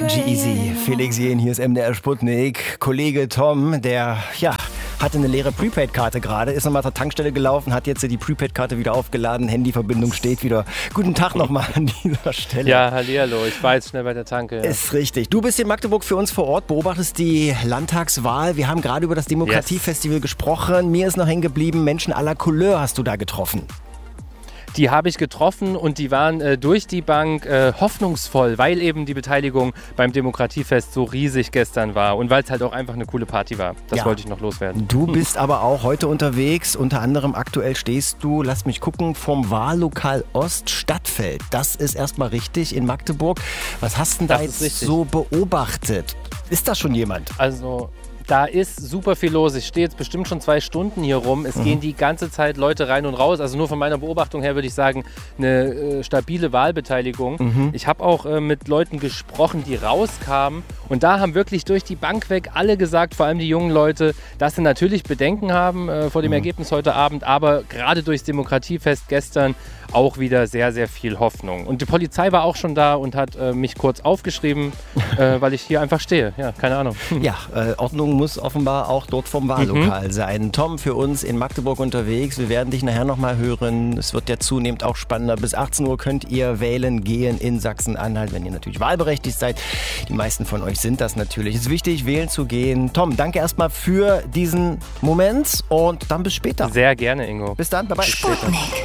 G-Eazy, Felix Jähn, hier ist MDR Sputnik. Kollege Tom, der, hatte eine leere Prepaid-Karte gerade, ist nochmal zur Tankstelle gelaufen, hat jetzt die Prepaid-Karte wieder aufgeladen, Handyverbindung steht wieder. Guten Tag nochmal an dieser Stelle. Ja, hallihallo, ich war jetzt schnell bei der Tanke. Ja. Ist richtig. Du bist in Magdeburg für uns vor Ort, beobachtest die Landtagswahl. Wir haben gerade über das Demokratiefestival gesprochen. Mir ist noch hängen geblieben, Menschen aller Couleur hast du da getroffen. Die habe ich getroffen und die waren durch die Bank hoffnungsvoll, weil eben die Beteiligung beim Demokratiefest so riesig gestern war und weil es halt auch einfach eine coole Party war. Das wollte ich noch loswerden. Du bist aber auch heute unterwegs, unter anderem aktuell stehst du, lass mich gucken, vom Wahllokal Ost Stadtfeld. Das ist erstmal richtig in Magdeburg. Was hast du denn da jetzt so beobachtet? Ist da schon jemand? Also... Da ist super viel los. Ich stehe jetzt bestimmt schon 2 Stunden hier rum. Es gehen die ganze Zeit Leute rein und raus. Also nur von meiner Beobachtung her würde ich sagen, eine stabile Wahlbeteiligung. Ich habe auch mit Leuten gesprochen, die rauskamen. Und da haben wirklich durch die Bank weg alle gesagt, vor allem die jungen Leute, dass sie natürlich Bedenken haben vor dem Ergebnis heute Abend. Aber gerade durchs Demokratiefest gestern auch wieder sehr, sehr viel Hoffnung. Und die Polizei war auch schon da und hat mich kurz aufgeschrieben, weil ich hier einfach stehe. Ja, keine Ahnung. Ja, Ordnung muss offenbar auch dort vom Wahllokal sein. Tom, für uns in Magdeburg unterwegs. Wir werden dich nachher nochmal hören. Es wird ja zunehmend auch spannender. Bis 18 Uhr könnt ihr wählen gehen in Sachsen-Anhalt, wenn ihr natürlich wahlberechtigt seid. Die meisten von euch sind das natürlich. Es ist wichtig, wählen zu gehen. Tom, danke erstmal für diesen Moment und dann bis später. Sehr gerne, Ingo. Bis dann, bye bye. Sputnik.